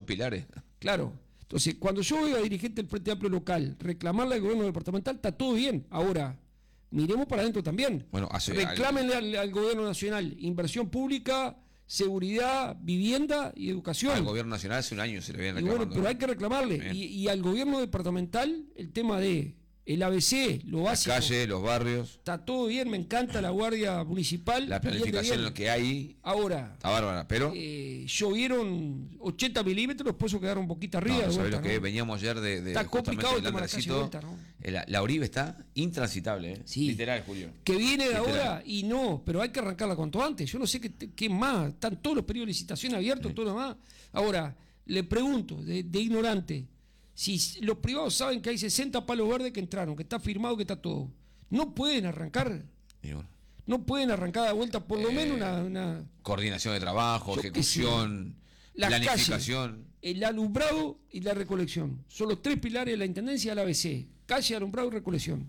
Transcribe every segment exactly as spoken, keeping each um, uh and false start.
pilares. Claro. Entonces, cuando yo veo a dirigente del Frente Amplio local reclamarle al gobierno departamental, está todo bien. Ahora, miremos para adentro también. Bueno, hace Reclámenle al, al gobierno nacional inversión pública, seguridad, vivienda y educación. Al gobierno nacional hace un año se le viene Y reclamando. bueno, pero hay que reclamarle. Y, y al gobierno departamental, el tema de el A B C, lo básico. Las calles, los barrios. Está todo bien, me encanta la Guardia Municipal. La planificación, lo que hay. Ahora, Está bárbara, pero. Eh, llovieron ochenta milímetros, los pozos quedaron un poquito arriba. No, no de sabés vuelta, lo que ¿no? veníamos ayer de. de está complicado el tema de la calle de vuelta, ¿no? La, la Oribe está intransitable, ¿eh? Sí. Literal, Julio. Que viene de Literal. ahora y no, pero hay que arrancarla cuanto antes. Yo no sé qué, qué más. Están todos los periodos de licitación abiertos, sí. todo lo más. Ahora, le pregunto, de, de ignorante, si los privados saben que hay sesenta palos verdes que entraron, que está firmado, que está todo, ¿no pueden arrancar? Y bueno. No pueden arrancar de vuelta por lo Eh, menos una, una... Coordinación de trabajo, Yo ejecución, Las planificación. Calles, el alumbrado y la recolección. Son los tres pilares de la Intendencia del A B C. Calle, alumbrado y recolección.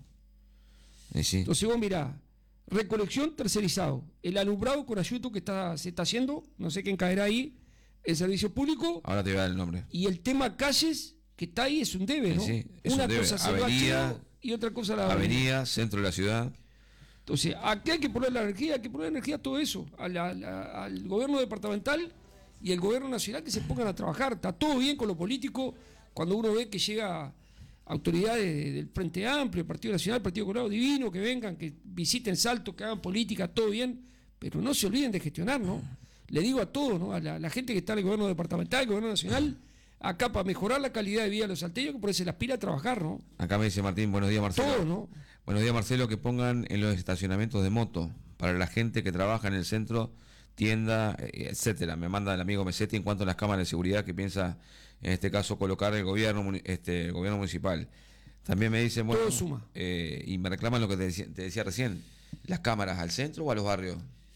Eh, sí. Entonces vos mirá, recolección tercerizado. El alumbrado con ayuto que está, se está haciendo, no sé quién caerá ahí, el servicio público. Ahora te voy a dar el nombre. Y el tema calles, que está ahí, es un debe, ¿no? Sí, sí, es Una un debe. cosa se Avenida, va y otra cosa la avenida, centro de la ciudad. Entonces, aquí hay que poner la energía, hay que poner energía a todo eso, a la, a la, al gobierno departamental y el gobierno nacional que se pongan a trabajar. Está todo bien con lo político, cuando uno ve que llega autoridades del Frente Amplio, el Partido Nacional, el Partido Colorado, divino, que vengan, que visiten Salto, que hagan política, todo bien, pero no se olviden de gestionar, ¿no? Le digo a todos, ¿no? A la, la gente que está en el gobierno departamental, el gobierno nacional, acá para mejorar la calidad de vida de los salteños, que por eso se les aspira a trabajar, ¿no? Acá me dice Martín, buenos días Marcelo. Todo, ¿no? Buenos días Marcelo, que pongan en los estacionamientos de moto para la gente que trabaja en el centro, tienda, etcétera. Me manda el amigo Mesetti en cuanto a las cámaras de seguridad que piensa en este caso colocar el gobierno este el gobierno municipal. También me dicen, bueno, todo suma. Eh, y me reclaman lo que te decía, te decía recién, las cámaras al centro o a los barrios.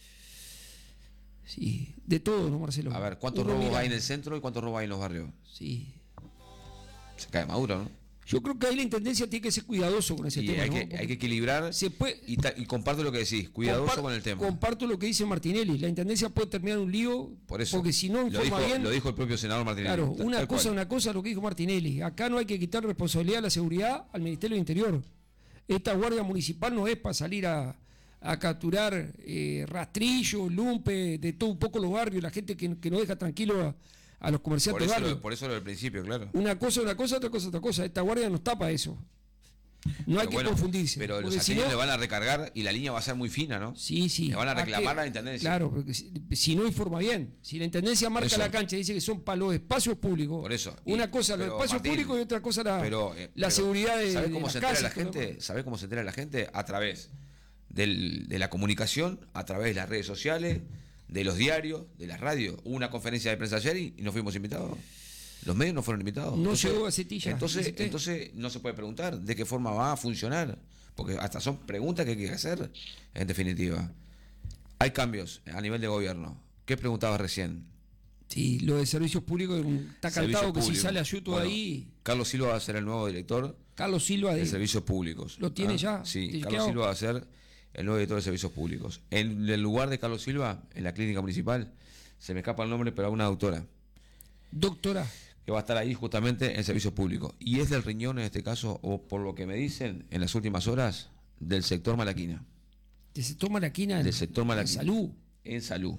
Sí, de todo, ¿no, Marcelo? A ver, ¿cuántos Uno robos mira. hay en el centro y cuántos robos hay en los barrios? Sí. Se cae Maduro, ¿no? Yo creo que ahí la Intendencia tiene que ser cuidadoso con ese Y tema, hay, ¿no? que, hay que equilibrar Se puede, y, ta, y comparto lo que decís, cuidadoso compar- con el tema. Comparto lo que dice Martinelli. La Intendencia puede terminar un lío Por eso, porque si no lo informa dijo, bien... lo dijo el propio senador Martinelli. Claro, tal, una tal cosa cual. una cosa lo que dijo Martinelli. Acá no hay que quitar responsabilidad de la seguridad al Ministerio del Interior. Esta Guardia Municipal no es para salir a, a capturar eh, rastrillos, lumpe, de todo un poco los barrios, la gente que, que no deja tranquilo a, a los Por comerciantes eso, barrios. lo, por eso lo del principio, claro. Una cosa una cosa, otra cosa otra cosa. Esta Guardia nos tapa eso. No hay Pero que bueno, confundirse. Pero los porque si salteños no- le van a recargar y la línea va a ser muy fina, ¿no? Sí, sí. Le van a reclamar que- a la Intendencia. Claro, porque si, si no informa bien. Si la Intendencia marca Eso. la cancha y dice que son para los espacios públicos. Por eso. Una Y- cosa los pero, espacios Martín, públicos y otra cosa la, Pero, eh, la pero, seguridad de, ¿sabés de cómo las se entera casas, la todo lo gente? demás. ¿Sabés cómo se entera la gente? A través del, de la comunicación, a través de las redes sociales, de los diarios, de las radios. Hubo una conferencia de prensa ayer y, y no fuimos invitados. Los medios no fueron invitados. No llegó Gacetilla, Entonces, dice usted. entonces no se puede preguntar de qué forma va a funcionar. Porque hasta son preguntas que hay que hacer, en definitiva. Hay cambios a nivel de gobierno. ¿Qué preguntabas recién? Sí, lo de servicios públicos está Servicio cantado que si público. sale Ayuto Bueno, ahí, Carlos Silva va a ser el nuevo director Carlos Silva de de, Servicios Públicos. ¿Lo tiene ¿Ah? ya? Sí, ¿Chequeado? Carlos Silva va a ser el nuevo director de Servicios Públicos. En el lugar de Carlos Silva, en la clínica municipal, se me escapa el nombre, pero una doctora doctora. que va a estar ahí justamente en Servicios Públicos. Y es del riñón, en este caso, o por lo que me dicen en las últimas horas, del sector Malaquina. Que se toma la quina en, Del sector en Malaquina. salud. En salud.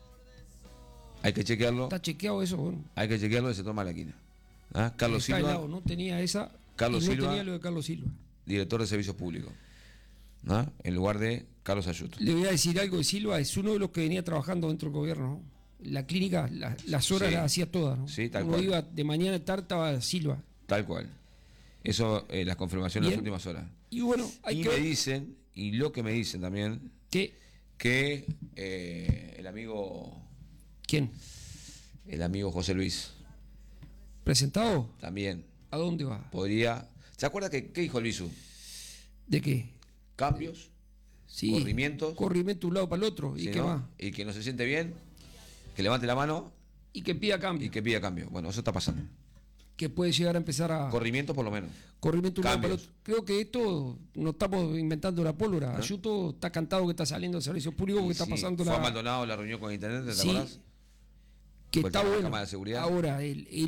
Hay que chequearlo. Está chequeado eso. Bueno. Hay que chequearlo del sector Malaquina. ¿Ah? Carlos Está Silva, helado, no tenía esa. Carlos y no Silva. tenía lo de Carlos Silva. director de Servicios Públicos. ¿Ah? En lugar de Carlos Ayuto. Le voy a decir algo de Silva, es uno de los que venía trabajando dentro del gobierno, ¿no? La clínica, la- las horas Sí. las hacía todas, ¿no? Sí, tal Uno cual. iba de mañana a tarde, estaba Silva. Tal cual. Eso, eh, las confirmaciones en las Bien. últimas horas. Y bueno, hay Y que me ver dicen, y lo que me dicen también, que... que eh, el amigo ¿Quién? el amigo José Luis ¿Presentado? también ¿A dónde va? podría. ¿Se acuerda que qué dijo el Bisu? ¿De qué? Cambios, Sí. corrimientos, Corrimiento de un lado para el otro. ¿Y ¿sí, qué no? más? Y que no se siente bien, que levante la mano Y que pida cambio. y que pida cambio. Bueno, eso está pasando. Que puede llegar a empezar a... Corrimientos por lo menos. Corrimiento de un lado para el Cambios. otro. Creo que esto no estamos inventando la pólvora. ¿No? Ayuto está cantado que está saliendo del servicio público porque Y está sí, pasando fue la... a Maldonado la reunión con el intendente, ¿te Sí, acordás? que Fue el está tema de la bueno. cámara de seguridad. Ahora, el, el